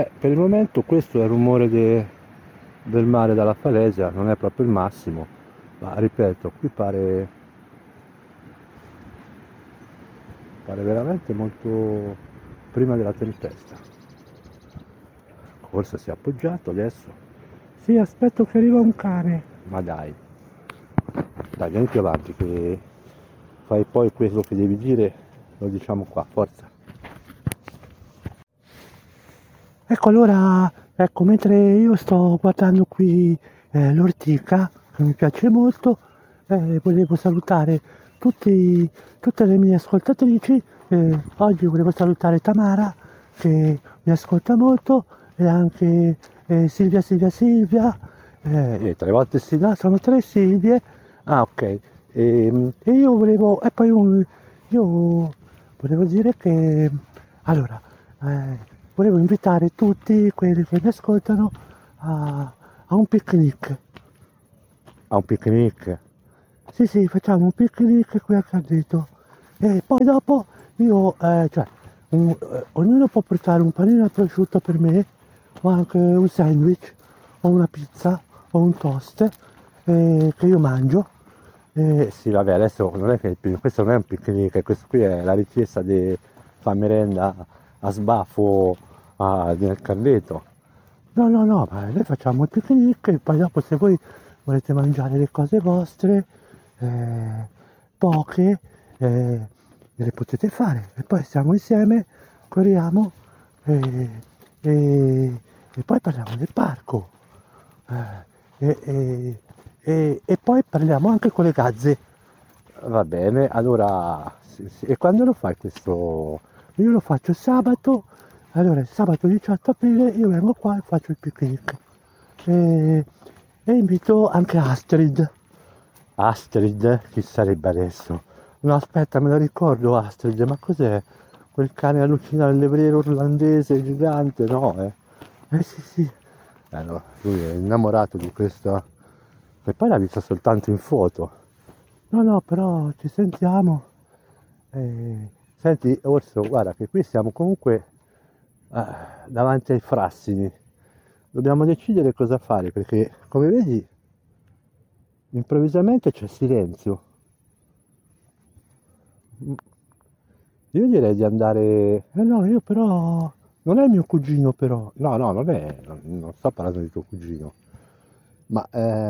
Beh, per il momento questo è il rumore del mare dalla Falesia, non è proprio il massimo, ma ripeto, qui pare veramente molto prima della tempesta. Forse si è appoggiato adesso. Sì, aspetto che arriva un cane. Ma dai, vieni più avanti che fai poi quello che devi dire, lo diciamo qua, forza. Ecco, allora, ecco, mentre io sto guardando qui l'ortica, che mi piace molto, volevo salutare tutte le mie ascoltatrici. Oggi volevo salutare Tamara, che mi ascolta molto, e anche Silvia, tre volte sì, no, sono tre Silvie. Ah, ok. E io volevo, e poi io volevo dire che, allora, volevo invitare tutti quelli che mi ascoltano a un picnic. A un picnic? Sì, sì, facciamo un picnic qui a Carrito. E poi dopo ognuno può portare un panino al prosciutto per me, o anche un sandwich, o una pizza, o un toast, che io mangio. Sì, vabbè, adesso non è che questo non è un picnic, questo qui è la richiesta di fare merenda a sbaffo nel carretto. No, no, no, ma noi facciamo il picnic e poi dopo se voi volete mangiare le cose vostre, eh, poche, le potete fare. E poi stiamo insieme, corriamo e, e poi parliamo del parco. Eh, e poi parliamo anche con le gazze. Va bene, allora, sì, sì. E quando lo fai questo? Io lo faccio sabato, allora il sabato 18 aprile io vengo qua e faccio il picnic. E, e invito anche Astrid. Astrid? Chi sarebbe adesso? No, aspetta, me lo ricordo Astrid, ma cos'è? Quel cane allucinante, il levriero irlandese gigante, no? Sì, sì. No, lui è innamorato di questa. E poi l'ha vista soltanto in foto. No, no, però ci sentiamo. Senti, Orso, guarda che qui siamo comunque davanti ai frassini. Dobbiamo decidere cosa fare perché, come vedi, improvvisamente c'è silenzio. Io direi di andare. No, io però. Non è mio cugino, però. No, no, non è. Non sto parlando di tuo cugino. Ma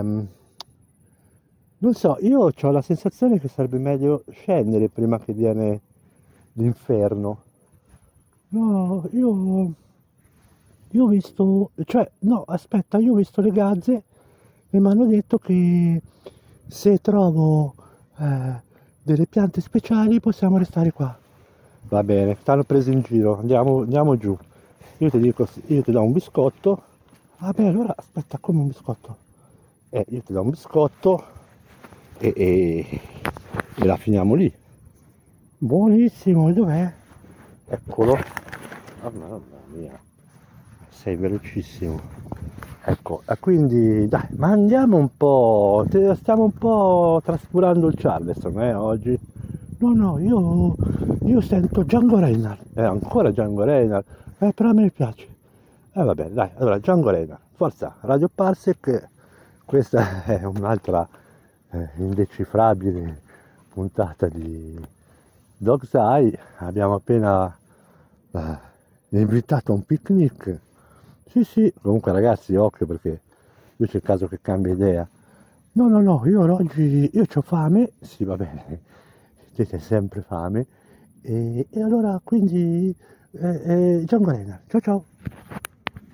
non so, io ho la sensazione che sarebbe meglio scendere prima che viene l'inferno. No, io ho visto, cioè, no, aspetta, io ho visto le gazze e mi hanno detto che se trovo delle piante speciali possiamo restare qua. Va bene, stanno presi in giro, andiamo giù. Io ti dico, io ti do un biscotto. Vabbè, allora aspetta, come un biscotto? Io ti do un biscotto e, e, e la finiamo lì. Buonissimo, dov'è? Eccolo. Oh, mamma mia, sei velocissimo. Ecco, e quindi dai, ma andiamo un po', stiamo un po' trascurando il Charleston, oggi. No, no, io sento Django Reinhardt, ancora Django Reinhardt, però a me piace. Vabbè, dai, allora Django Reinhardt, forza, Radio Parsec, questa è un'altra indecifrabile puntata di Dog's Eye, abbiamo appena invitato a un picnic. Sì, sì, comunque ragazzi, occhio perché qui c'è il caso che cambia idea. No, no, no, io oggi, io ho fame, sì, va bene, siete sempre fame, e allora quindi, Django Reinhardt, ciao ciao.